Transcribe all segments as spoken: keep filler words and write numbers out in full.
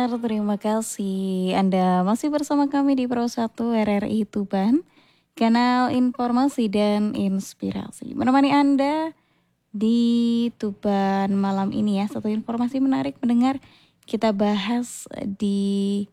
pendengar, terima kasih Anda masih bersama kami di Pro satu R R I Tuban, kanal informasi dan inspirasi. Menemani Anda di Tuban malam ini ya, satu informasi menarik pendengar kita bahas di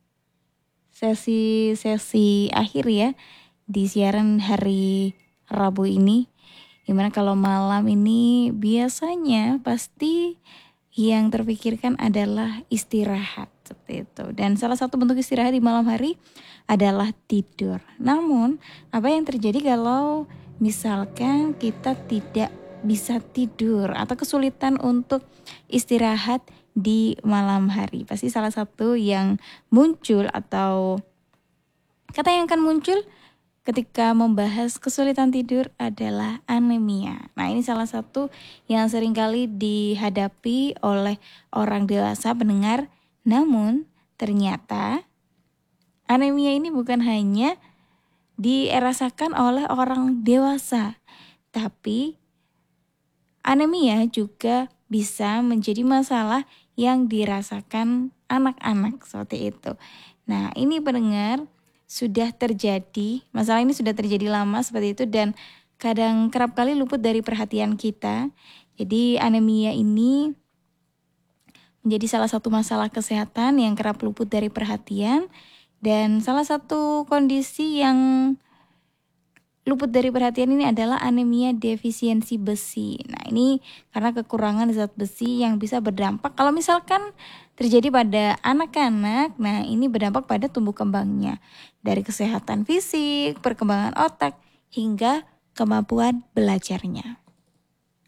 sesi-sesi akhir ya, di siaran hari Rabu ini. Gimana kalau malam ini biasanya pasti yang terpikirkan adalah istirahat seperti itu. Dan salah satu bentuk istirahat di malam hari adalah tidur. Namun, apa yang terjadi kalau misalkan kita tidak bisa tidur atau kesulitan untuk istirahat di malam hari? Pasti salah satu yang muncul atau kata yang akan muncul ketika membahas kesulitan tidur adalah anemia. Nah, ini salah satu yang seringkali dihadapi oleh orang dewasa pendengar. Namun, ternyata anemia ini bukan hanya dirasakan oleh orang dewasa, tapi anemia juga bisa menjadi masalah yang dirasakan anak-anak seperti itu. Nah, ini pendengar, sudah terjadi, masalah ini sudah terjadi lama seperti itu dan kadang kerap kali luput dari perhatian kita. Jadi anemia ini menjadi salah satu masalah kesehatan yang kerap luput dari perhatian dan salah satu kondisi yang luput dari perhatian ini adalah anemia defisiensi besi. Nah, ini karena kekurangan zat besi yang bisa berdampak kalau misalkan terjadi pada anak-anak. Nah, ini berdampak pada tumbuh kembangnya, dari kesehatan fisik, perkembangan otak, hingga kemampuan belajarnya.